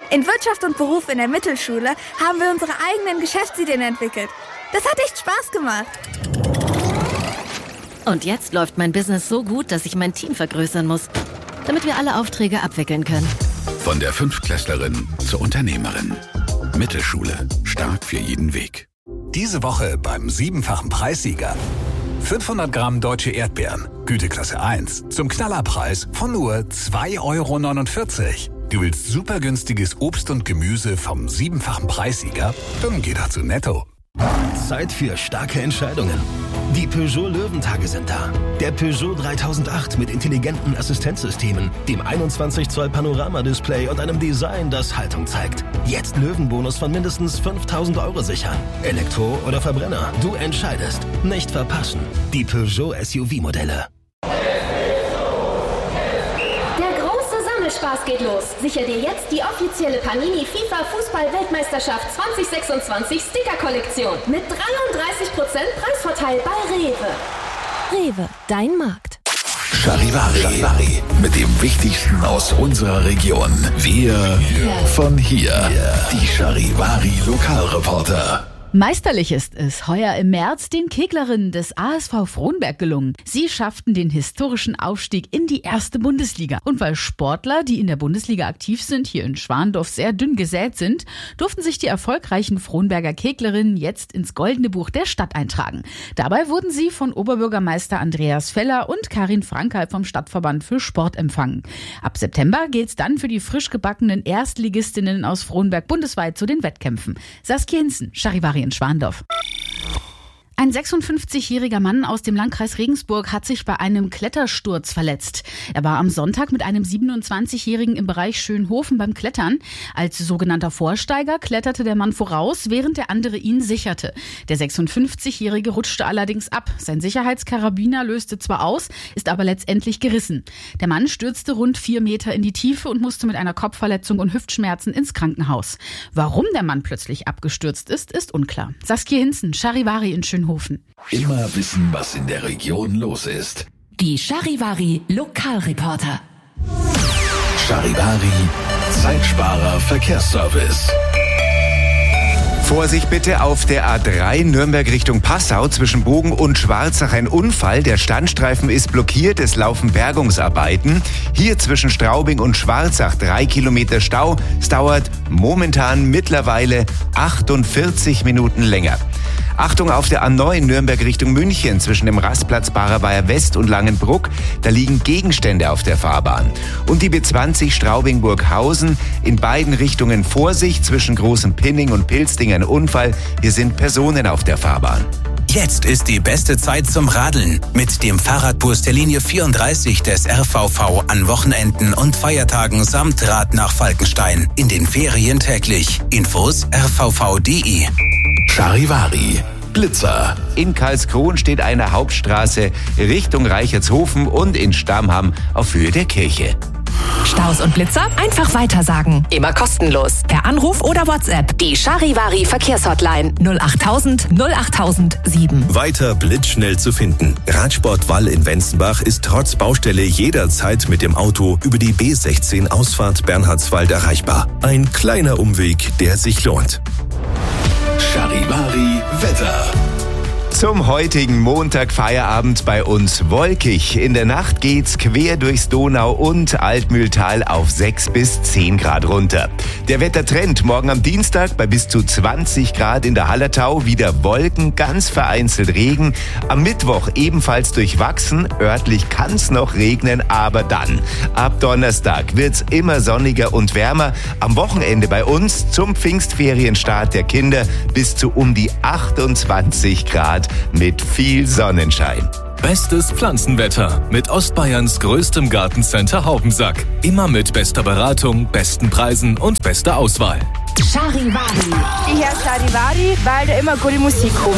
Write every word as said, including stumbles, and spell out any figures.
In Wirtschaft und Beruf in der Mittelschule haben wir unsere eigenen Geschäftsideen entwickelt. Das hat echt Spaß gemacht. Und jetzt läuft mein Business so gut, dass ich mein Team vergrößern muss, damit wir alle Aufträge abwickeln können. Von der Fünftklässlerin zur Unternehmerin. Mittelschule. Start für jeden Weg. Diese Woche beim siebenfachen Preissieger. fünfhundert Gramm deutsche Erdbeeren, Güteklasse eins, zum Knallerpreis von nur zwei Euro neunundvierzig. Du willst super günstiges Obst und Gemüse vom siebenfachen Preissieger? Dann geh doch zu Netto. Zeit für starke Entscheidungen. Die Peugeot Löwentage sind da. Der Peugeot dreitausendacht mit intelligenten Assistenzsystemen, dem einundzwanzig Zoll Panoramadisplay und einem Design, das Haltung zeigt. Jetzt Löwenbonus von mindestens fünftausend Euro sichern. Elektro oder Verbrenner, du entscheidest. Nicht verpassen. Die Peugeot S U V-Modelle. Spaß geht los. Sicher dir jetzt die offizielle Panini FIFA Fußball-Weltmeisterschaft zwanzig sechsundzwanzig Sticker-Kollektion mit dreiunddreißig Prozent Preisvorteil bei Rewe. Rewe, dein Markt. Charivari. Charivari. Mit dem Wichtigsten aus unserer Region. Wir yeah. von hier. Yeah. Die Charivari Lokalreporter. Meisterlich ist es heuer im März den Keglerinnen des A S V Frohnberg gelungen. Sie schafften den historischen Aufstieg in die erste Bundesliga. Und weil Sportler, die in der Bundesliga aktiv sind, hier in Schwandorf sehr dünn gesät sind, durften sich die erfolgreichen Frohnberger Keglerinnen jetzt ins Goldene Buch der Stadt eintragen. Dabei wurden sie von Oberbürgermeister Andreas Feller und Karin Frankel vom Stadtverband für Sport empfangen. Ab September geht's dann für die frisch gebackenen Erstligistinnen aus Frohnberg bundesweit zu den Wettkämpfen. Saskia Hinzen, Charivari in Schwandorf. Ein sechsundfünfzigjähriger Mann aus dem Landkreis Regensburg hat sich bei einem Klettersturz verletzt. Er war am Sonntag mit einem siebenundzwanzigjährigen im Bereich Schönhofen beim Klettern. Als sogenannter Vorsteiger kletterte der Mann voraus, während der andere ihn sicherte. Der sechsundfünfzigjährige rutschte allerdings ab. Sein Sicherheitskarabiner löste zwar aus, ist aber letztendlich gerissen. Der Mann stürzte rund vier Meter in die Tiefe und musste mit einer Kopfverletzung und Hüftschmerzen ins Krankenhaus. Warum der Mann plötzlich abgestürzt ist, ist unklar. Saskia Hinzen, Charivari in Schönhofen. Immer wissen, was in der Region los ist. Die Charivari Lokalreporter. Charivari Zeitsparer Verkehrsservice. Vorsicht bitte auf der A drei Nürnberg Richtung Passau zwischen Bogen und Schwarzach ein Unfall. Der Standstreifen ist blockiert, es laufen Bergungsarbeiten. Hier zwischen Straubing und Schwarzach drei Kilometer Stau. Es dauert momentan mittlerweile achtundvierzig Minuten länger. Achtung auf der A neun Nürnberg Richtung München zwischen dem Rastplatz Barerweiher West und Langenbruck. Da liegen Gegenstände auf der Fahrbahn. Und die B zwanzig Straubing-Burghausen in beiden Richtungen Vorsicht zwischen Großem Pinning und Pilzding ein Unfall. Hier sind Personen auf der Fahrbahn. Jetzt ist die beste Zeit zum Radeln. Mit dem Fahrradbus der Linie vierunddreißig des R V V an Wochenenden und Feiertagen samt Rad nach Falkenstein. In den Ferien täglich. Infos r v v punkt d e. Charivari Blitzer. In Karlskron steht eine Hauptstraße Richtung Reichertshofen und in Stammham auf Höhe der Kirche. Staus und Blitzer einfach weitersagen. Immer kostenlos. Per Anruf oder WhatsApp. Die Charivari Verkehrshotline null achttausend null achttausend sieben. Weiter blitzschnell zu finden. Radsport Wall in Wenzenbach ist trotz Baustelle jederzeit mit dem Auto über die B sechzehn Ausfahrt Bernhardswald erreichbar. Ein kleiner Umweg, der sich lohnt. Charivari Wetter. Zum heutigen Montag Feierabend bei uns wolkig. In der Nacht geht's quer durchs Donau- und Altmühltal auf sechs bis zehn Grad runter. Der Wettertrend morgen am Dienstag bei bis zu zwanzig Grad in der Hallertau, wieder Wolken, ganz vereinzelt Regen. Am Mittwoch ebenfalls durchwachsen, örtlich kann's noch regnen, aber dann. Ab Donnerstag wird's immer sonniger und wärmer. Am Wochenende bei uns zum Pfingstferienstart der Kinder bis zu um die achtundzwanzig Grad. Mit viel Sonnenschein. Bestes Pflanzenwetter mit Ostbayerns größtem Gartencenter Haubensack. Immer mit bester Beratung, besten Preisen und bester Auswahl. Charivari. Ich höre Charivari, weil da immer gute Musik kommt.